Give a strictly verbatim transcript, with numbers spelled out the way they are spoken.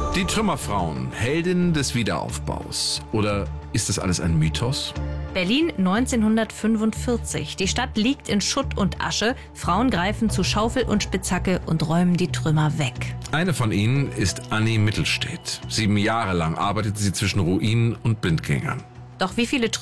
Die Trümmerfrauen, Heldinnen des Wiederaufbaus. Oder ist das alles ein Mythos? Berlin neunzehnhundertfünfundvierzig. Die Stadt liegt in Schutt und Asche. Frauen greifen zu Schaufel und Spitzhacke und räumen die Trümmer weg. Eine von ihnen ist Annie Mittelstedt. Sieben Jahre lang arbeitete sie zwischen Ruinen und Blindgängern. Doch wie viele